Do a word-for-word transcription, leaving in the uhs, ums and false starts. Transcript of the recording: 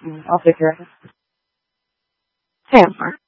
Mm, I'll figure it out. Hey, I'm Mark.